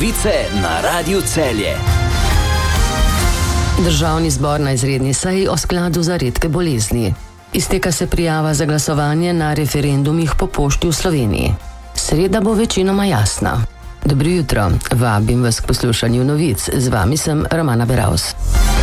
Novice na Radiu Celje. Državni zbor na izredni seji o skladu za redke bolezni. Izteka se prijava za glasovanje na referendumih po pošti v Sloveniji. Sreda bo večinoma jasna. Dobro jutro, vabim vas k poslušanju novic. Z vami sem Romana Beravs.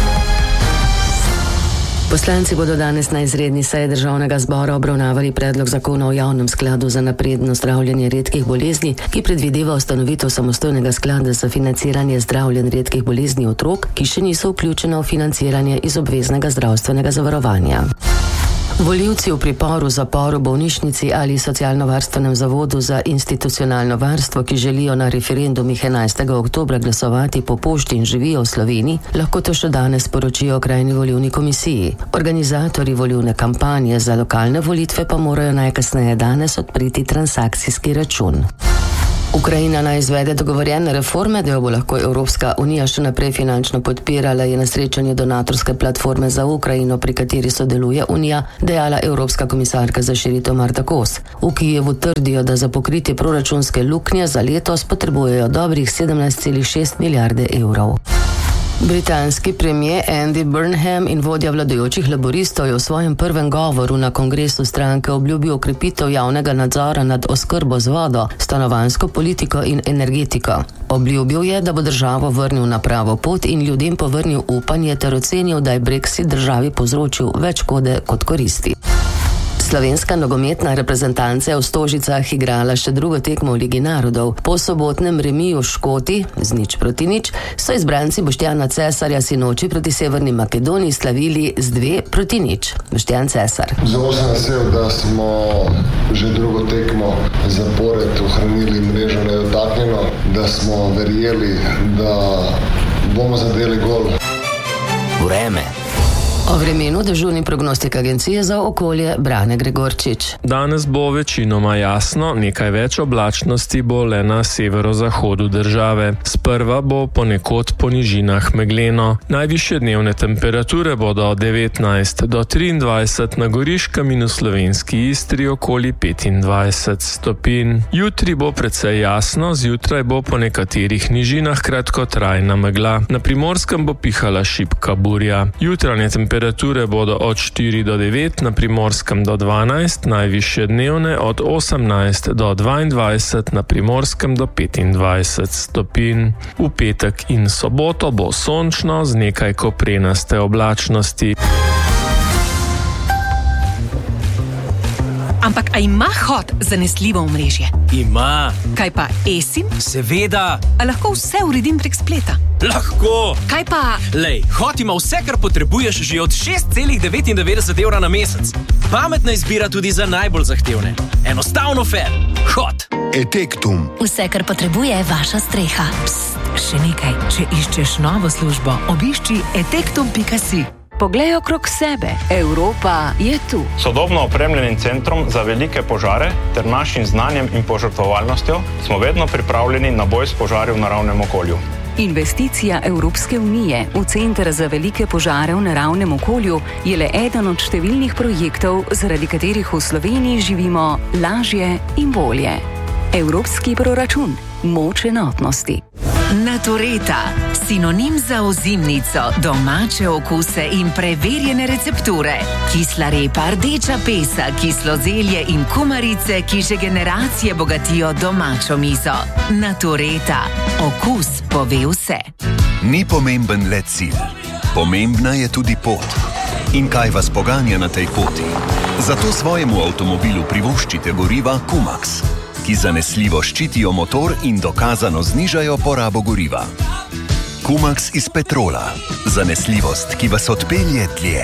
Poslanci bodo danes na izredni seji Državnega zbora obravnavali predlog zakona o javnem skladu za napredno zdravljenje redkih bolezni, ki predvideva ustanovitev samostojnega sklada za financiranje zdravljenj redkih bolezni otrok, ki še niso vključena v financiranje iz obveznega zdravstvenega zavarovanja. Volivci v priporu, zaporu, bolnišnici ali socialno-varstvenem zavodu za institucionalno varstvo, ki želijo na referendumih 11. oktobra glasovati po pošti in živijo v Sloveniji, lahko to še danes sporočijo okrajni volilni komisiji. Organizatorji volilne kampanje za lokalne volitve pa morajo najkasneje danes odpreti transakcijski račun. Ukrajina naj izvede dogovorjene reforme, da jo bo lahko Evropska unija še naprej finančno podpirala, je na srečanju donatorske platforme za Ukrajino, pri kateri sodeluje Unija, dejala Evropska komisarka za širitev Marta Kos. V Kijevu trdijo, da za pokritje proračunske luknje za letos potrebujejo dobrih 17,6 milijarde evrov. Britanski premier Andy Burnham in vodja vladajočih laboristov je v svojem prvem govoru na kongresu stranke obljubil okrepitev javnega nadzora nad oskrbo z vodo, stanovanjsko politiko in energetiko. Obljubil je, da bo državo vrnil na pravo pot in ljudem povrnil upanje ter ocenil, da je Brexit državi povzročil več škode kot koristi. Slovenska nogometna reprezentanca je v Stožicah igrala še drugo tekmo v Ligi narodov. Po sobotnem remiju Škoti z 0-0 so izbranci Boštjana Cesarja sinoči proti Severni Makedoniji slavili z 2-0. Boštjan Cesar. Zelo sem vesel, da smo že drugo tekmo zapored ohranili mrežo nedotaknjeno, da smo verjeli, da bomo zadeli gol. Vreme. O vremenu dežurni prognostik agencije za okolje Brane Gregorčič. Danes bo večinoma jasno, nekaj več oblačnosti bo le na severozahodu države. Sprva bo ponekod po nižinah megleno. Najvišje dnevne temperature bodo od 19 do 23 na Goriškem in v slovenski Istri okoli 25 stopinj. Jutri bo precej jasno, zjutraj bo po nekaterih nižinah kratkotrajna megla. Na Primorskem bo pihala šibka burja. Jutranje temperature bodo od 4 do 9, na Primorskem do 12, najvišje dnevne od 18 do 22, na Primorskem do 25 stopinj. V petek in soboto bo sončno z nekaj koprenaste oblačnosti. Ampak a ima Hot zanesljivo omrežje? Ima. Kaj pa eSIM? Seveda. A lahko vse uredim prek spleta? Lahko. Kaj pa... Lej, Hot ima vse, kar potrebuješ že od 6,99 evra na mesec. Pametna izbira tudi za najbolj zahtevne. Enostavno fair. Hot. Etektum. Vse, kar potrebuje vaša streha. Psst, še nekaj. Če iščeš novo službo, obišči etektum.si. Poglej okrog sebe. Evropa je tu. Sodobno opremljenim centrom za velike požare ter našim znanjem in požrtvovalnostjo smo vedno pripravljeni na boj s požari v naravnem okolju. Investicija Evropske unije v Center za velike požare v naravnem okolju je le eden od številnih projektov, zaradi katerih v Sloveniji živimo lažje in bolje. Evropski proračun. Moč enotnosti. Natureta. Sinonim za ozimnico, domače okuse in preverjene recepture. Kisla repa, rdeča pesa, kislo zelje in kumarice, ki že generacije bogatijo domačo mizo. Natureta. Okus pove vse. Ni pomemben le cilj. Pomembna je tudi pot. In kaj vas poganja na tej poti? Zato svojemu avtomobilu privoščite goriva Kumax, ki zanesljivo ščitijo motor in dokazano znižajo porabo goriva. Kumax iz petrola. Zanesljivost, ki vas odpelje dlje.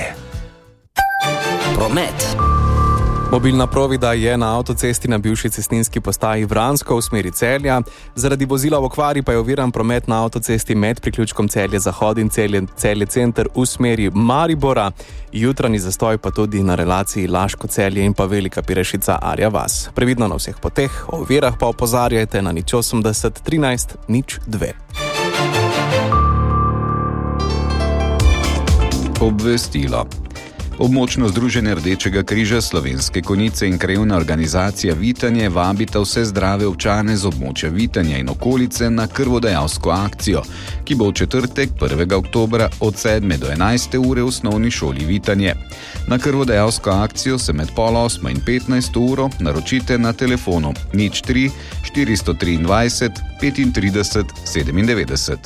Promet. Mobilna provida je na avtocesti na bivši cestninski postaji Vransko v smeri Celja. Zaradi vozila v okvari pa je oviran promet na avtocesti med priključkom Celje Zahod in Celje Center v smeri Maribora. Jutranji zastoj pa tudi na relaciji Laško-Celje in pa Velika Pirešica Arja Vas. Previdno na vseh poteh, o ovirah pa opozarjajte na 080 13 02. Obvestilo. Območno združenje Rdečega križa, Slovenske Konjice in krajevna organizacija Vitanje vabita vse zdrave občane z območja Vitanja in okolice na krvodajalsko akcijo, ki bo v četrtek 1. oktobra od 7. do 11. ure v osnovni šoli Vitanje. Na krvodajalsko akcijo se med 8:30 in 15. uro naročite na telefonu 03 423 35 97.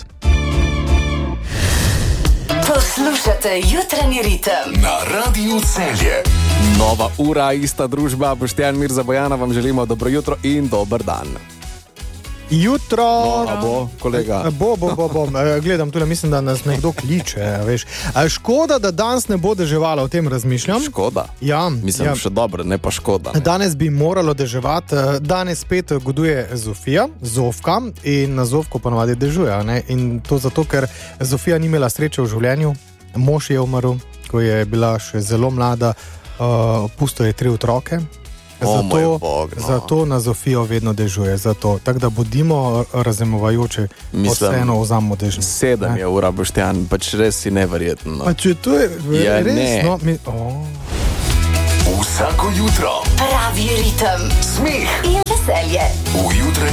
Poslušate jutranji ritem na Radiu Celje. Nova ura, ista družba. Boštjan, Mirza, Bojana, vam želimo dobro jutro in dober dan. Jutro! Bo, kolega. Bo. Gledam tule, mislim, da nas nekdo kliče, veš. Škoda, da danes ne bo deževalo, o tem razmišljam. Škoda? Ja. Mislim, še dobro, ne pa škoda. Danes bi moralo deževati. Danes spet goduje Zofka in na Zofko ponovadi dežuje, ne? In to zato, ker Zofija ni imela sreče v življenju. Mož je umrl, ko je bila še zelo mlada, pusto je 3 otroke. Zato na Zofijo vedno dežuje. Tako da bodimo razumevajoči, vseeno vzamemo dežnik. 7 je ura, Boštjan, pač res si neverjetno. Pa če to je res, no... Vsako jutro pravi ritem, smeh in veselje. v jutranji